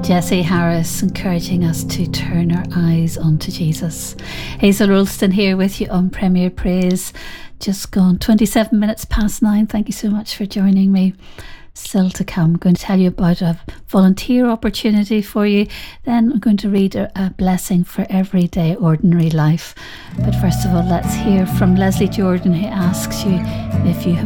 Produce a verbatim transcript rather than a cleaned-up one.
Jesse Harris encouraging us to turn our eyes onto Jesus. Hazel Ralston here with you on Premier Praise. Just gone twenty-seven minutes past nine. Thank you so much for joining me. Still to come, I'm going to tell you about a volunteer opportunity for you. Then I'm going to read a, a blessing for everyday ordinary life. But first of all, let's hear from Leslie Jordan, who asks you if you